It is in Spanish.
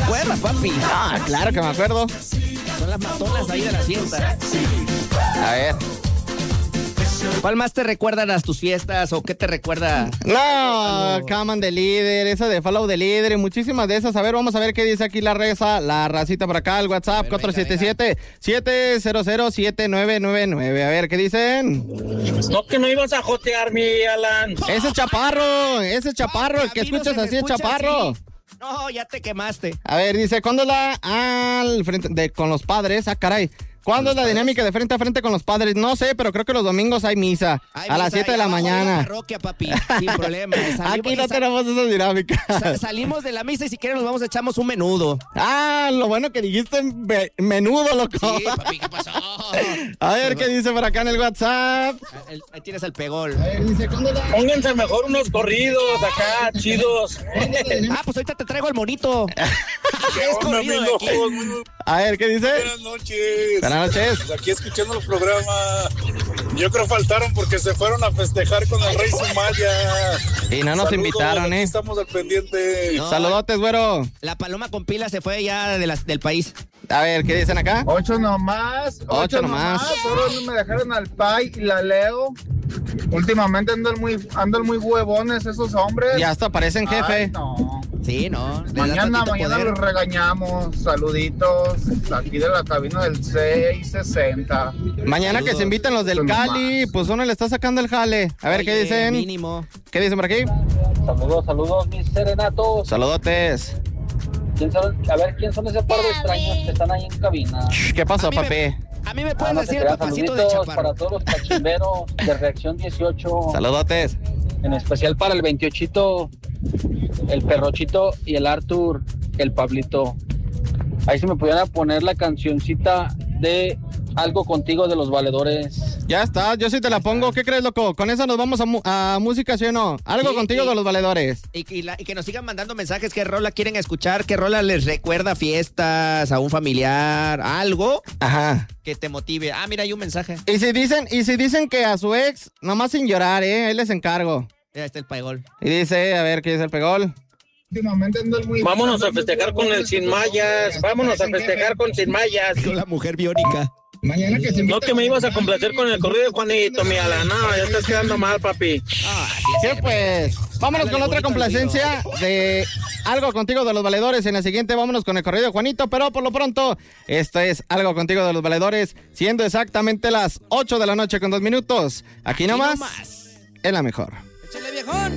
acuerdas, papi? Ah, claro que me acuerdo. Son las matonas ahí de la fiesta. A ver. ¿Cuál más te recuerdan a tus fiestas o qué te recuerda? No, Caman de Líder, esa de Follow de Líder y muchísimas de esas. A ver, vamos a ver qué dice aquí la racita por acá, el WhatsApp 477-700-7999. A ver, ¿qué dicen? No, que no ibas a jotear, mi Alan. Ese chaparro, el que escuchas así es chaparro. Así. No, ya te quemaste. A ver, dice, ¿cuándo la al frente con los padres? Ah, caray. ¿Cuándo es la dinámica de frente a frente con los padres? No sé, pero creo que los domingos hay misa. A las 7 de la mañana. Parroquia, papi, sin problema. Aquí no tenemos esa dinámica. Salimos de la misa y si quieren nos vamos, echamos un menudo. Ah, lo bueno que dijiste menudo, loco. Sí, papi, ¿qué pasó? A ver, ¿qué dice por acá en el WhatsApp? Ahí tienes el pegol. A ver, dice, ¿cuándo la... Pónganse mejor unos corridos acá, chidos. Ah, pues ahorita te traigo el monito. Es corrido de aquí. A ver, ¿qué dice? Buenas noches. Buenas noches. Pues aquí escuchando el programa. Yo creo faltaron porque se fueron a festejar con el Rey Sumaya. Y no nos Saludos, invitaron, aquí estamos al pendiente. No. Saludotes, güero. La paloma con pila se fue ya del país. A ver, ¿qué dicen acá? 8 nomás. Ocho nomás. Solo no me dejaron al Pai y la Leo. Últimamente andan muy huevones esos hombres. Ya hasta parecen jefe. Ay, no. Sí, ¿no? Le da Mañana tantito poder. los regañamos. Saluditos. Aquí de la cabina del 660. Mañana Saludos. que se inviten los del Ocho Cali, nomás. pues uno le está sacando el jale. A ver, ¿qué Oye, dicen? Mínimo. ¿Qué dicen por aquí? Saludos, mis serenatos. Saludotes. A ver, ¿quién son ese par de extraños que están ahí en cabina? ¿Qué pasó, A mí me- papi? A mí me pueden No decir te el creas, papacito de saluditos chaparro. para todos los cachimberos de Reacción 18. Saludotes. En especial para el 28, el Perrochito y el Arthur, el Pablito. Ahí se me pudieran poner la cancioncita de Algo Contigo de los Valedores. Ya está, yo sí te la pongo. ¿Qué crees, loco? Con esa nos vamos a música, ¿sí o no? Algo Sí, contigo sí. de los valedores. Y que nos sigan mandando mensajes, qué rola quieren escuchar, qué rola les recuerda a fiestas, a un familiar, algo Ajá. que te motive. Ah, mira, hay un mensaje. Y si dicen que a su ex, nomás sin llorar, ahí les encargo. Ya está el pegol. Y dice, a ver, ¿qué dice el pegol? Últimamente andan muy Vámonos a festejar con el Sin Mayas. Vámonos a festejar con Sin Mayas. Con la mujer biónica. Mañana que se No que me ibas a complacer con el corrido de Juanito, mi Alan. No, ya estás quedando mal, papi. Sí, pues. Vámonos con otra complacencia de Algo Contigo de los Valedores. En la siguiente, vámonos con el corrido de Juanito. Pero por lo pronto, esto es Algo Contigo de los Valedores, siendo exactamente las 8 de la noche con 2 minutos. Aquí nomás, es la mejor. Échale, viejón.